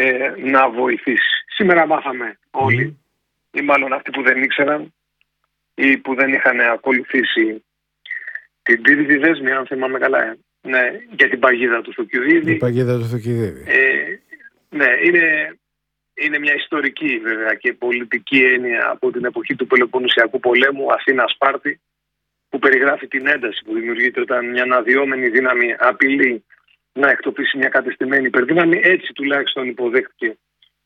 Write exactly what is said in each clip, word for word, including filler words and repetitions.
ε, να βοηθήσει. Σήμερα μάθαμε όλοι, mm. ή μάλλον αυτοί που δεν ήξεραν ή που δεν είχαν ακολουθήσει την τρίτη δέσμη, αν θυμάμαι καλά, ναι, για την παγίδα του Θουκυδίδη. Η παγίδα του Θουκυδίδη. Ε, ναι, είναι, είναι μια ιστορική βέβαια και πολιτική έννοια από την εποχή του Πελοποννησιακού πολέμου, Αθήνα-Σπάρτη, που περιγράφει την ένταση που δημιουργείται όταν μια αναδυόμενη δύναμη απειλεί να εκτοπίσει μια κατεστημένη υπερδύναμη. Έτσι τουλάχιστον υποδέχτηκε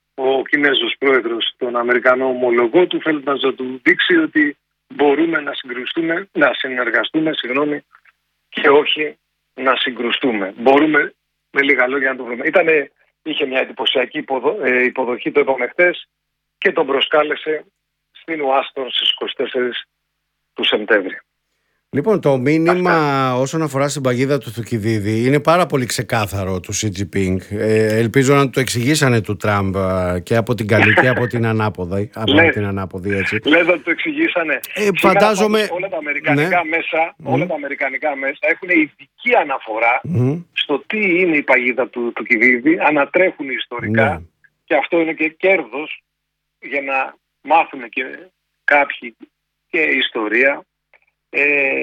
ο Κινέζος πρόεδρος τον Αμερικανό ομολογό του, θέλοντας να του δείξει ότι μπορούμε να συγκρουστούμε, να συνεργαστούμε, συγγνώμη, και όχι να συγκρουστούμε. Μπορούμε, με λίγα λόγια, να το βρούμε. Ήτανε, είχε μια εντυπωσιακή υποδο, ε, υποδοχή, το είπαμε χτες, και τον προσκάλεσε στην Ουάστον στις είκοσι τέσσερις του Σεπτέμβρη. Λοιπόν, το μήνυμα Αυτά. όσον αφορά στην παγίδα του Θουκυδίδη είναι πάρα πολύ ξεκάθαρο του Σι Τζινπίνγκ. Ε, ελπίζω να το εξηγήσανε του Τραμπ και από την καλή και από την ανάποδη. Από την ανάποδη, έτσι. Λέτε ότι το εξηγήσανε. Ε, φαντάζομαι. Όλα τα αμερικανικά, ναι. μέσα, όλα mm. τα αμερικανικά μέσα έχουν ειδική αναφορά mm. στο τι είναι η παγίδα του Θουκυδίδη. Ανατρέχουν ιστορικά, mm. και αυτό είναι και κέρδος για να μάθουν και κάποιοι και ιστορία. Ε,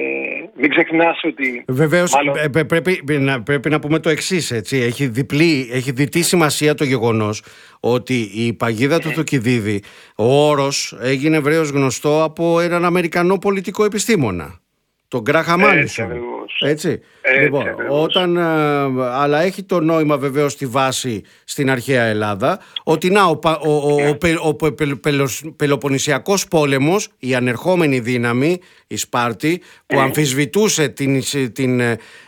μην ξεχνάς ότι. Βεβαίως, μάλλον... ε, πρέπει, να, πρέπει να πούμε το εξής, έτσι. Έχει διπλή, έχει διτή σημασία το γεγονός ότι η παγίδα του Θουκυδίδη, ο όρος έγινε ευρέως γνωστό από έναν Αμερικανό πολιτικό επιστήμονα, τον Γκράχαμ Μάλισον. Έτσι. Έτσι, λοιπόν, όταν, αλλά έχει το νόημα βεβαίως στη βάση στην αρχαία Ελλάδα ότι να, ο, ο, ο, ο, ο, ο πε, Πελοποννησιακός πόλεμος, η ανερχόμενη δύναμη, η Σπάρτη, που αμφισβητούσε την, την,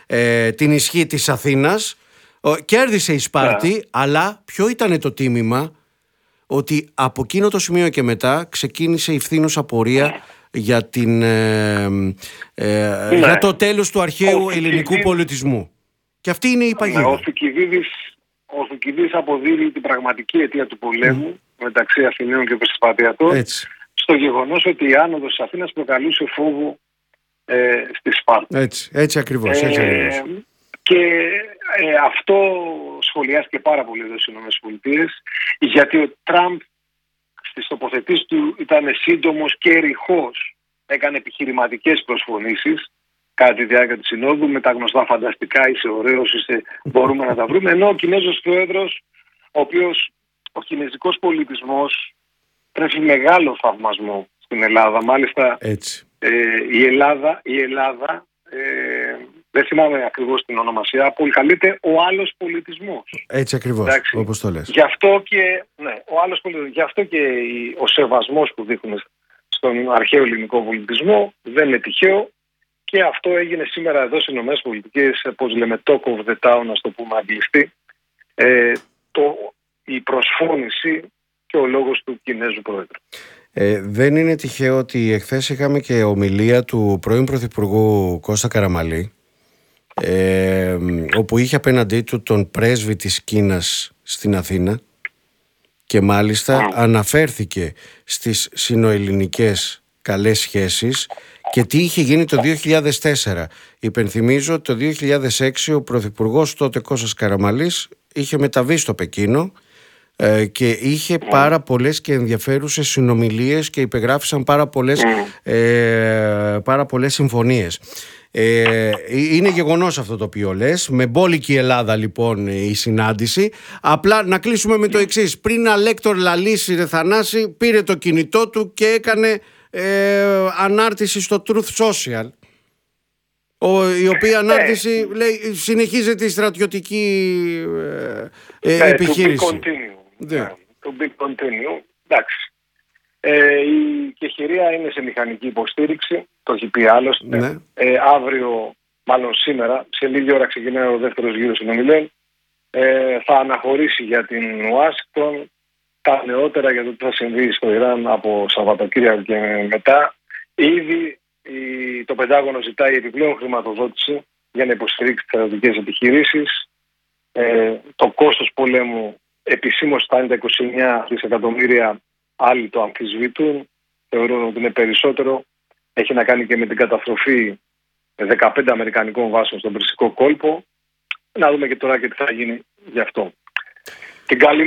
ε, την ισχύ της Αθήνας, κέρδισε η Σπάρτη, yeah. αλλά ποιο ήταν το τίμημα? Ότι από εκείνο το σημείο και μετά ξεκίνησε η φθήνουσα πορεία yeah. για, την, ε, ε, ναι. για το τέλος του αρχαίου ο ελληνικού Θουκυδίδης, πολιτισμού. Και αυτή είναι η παγίδα. Ο Θουκυδίδης, ο Θουκυδίδης αποδίδει την πραγματική αιτία του πολέμου mm. μεταξύ Αθηναίων και Περισπατιατών στο γεγονός ότι η άνοδος της Αθήνας προκαλούσε φόβο ε, στη Σπάρτη. Έτσι, έτσι ακριβώς. Έτσι ακριβώς. Ε, και ε, αυτό σχολιάστηκε πάρα πολύ εδώ στις ΗΠΑ, γιατί ο Τραμπ στις τοποθετήσεις του ήταν σύντομος και ρηχός. Έκανε επιχειρηματικές προσφωνήσεις κατά τη διάρκεια της συνόδου με τα γνωστά φανταστικά, είσαι ωραίος, είσαι, μπορούμε να τα βρούμε. Ενώ ο Κινέζος πρόεδρος, ο οποίος ο κινέζικος πολιτισμός τρέφει μεγάλο θαυμασμό στην Ελλάδα. Μάλιστα έτσι. Ε, η Ελλάδα, η Ελλάδα ε, δεν θυμάμαι ακριβώς την ονομασία, αποκαλείται ο άλλος πολιτισμός. Έτσι ακριβώς, εντάξει, όπως το λες. Γι' αυτό και, ναι, ο άλλος πολιτισμός, γι' αυτό και ο σεβασμός που δείχνουν στον αρχαίο ελληνικό πολιτισμό δεν είναι τυχαίο, και αυτό έγινε σήμερα εδώ στις ΗΠΑ, πώς λέμε, talk of the town, να το πούμε αγγλιστή, ε, το, η προσφώνηση και ο λόγος του Κινέζου Πρόεδρου. Ε, δεν είναι τυχαίο ότι εχθές είχαμε και ομιλία του πρώην Πρωθυπουργού Κώστα Καραμανλή, ε, όπου είχε απέναντί του τον πρέσβη της Κίνας στην Αθήνα και μάλιστα mm. αναφέρθηκε στις σινοελληνικές καλές σχέσεις και τι είχε γίνει το δύο χιλιάδες τέσσερα. Υπενθυμίζω ότι το δύο χιλιάδες έξι ο Πρωθυπουργός τότε Κώστας Καραμανλής είχε μεταβεί στο Πεκίνο και είχε πάρα πολλές και ενδιαφέρουσες συνομιλίες και υπεγράφησαν πάρα πολλές, ε, πάρα πολλές συμφωνίες. Ε, είναι γεγονός αυτό το οποίο λες. Με μπόλικη Ελλάδα λοιπόν η συνάντηση. Απλά να κλείσουμε με το εξής. Πριν Αλέκτορ Λαλίση ρε Θανάση πήρε το κινητό του και έκανε ε, ανάρτηση στο Truth Social, ο, η οποία ανάρτηση λέει συνεχίζεται η στρατιωτική ε, ε, επιχείρηση. Yeah. Το big continue. Εντάξει. Ε, η Κεχηρία είναι σε μηχανική υποστήριξη, το έχει πει άλλωστε. Ναι. Ε, αύριο, μάλλον σήμερα, σε λίγη ώρα ξεκινάει ο δεύτερος γύρος συνομιλίων. Ε, θα αναχωρήσει για την Ουάσιγκτον τα νεότερα για το τι θα συμβεί στο Ιράν από Σαββατοκύριακο και μετά. Ήδη η, το Πεντάγωνο ζητάει επιπλέον χρηματοδότηση για να υποστηρίξει τις στρατιωτικές επιχειρήσεις. Ε, το κόστος πολέμου επισήμως φτάνει τα είκοσι εννέα δισεκατομμύρια, άλλοι το αμφισβητούν, θεωρούν ότι είναι περισσότερο. Έχει να κάνει και με την καταστροφή δεκαπέντε αμερικανικών βάσεων στον Περσικό κόλπο. Να δούμε και τώρα και τι θα γίνει γι' αυτό. Την καλή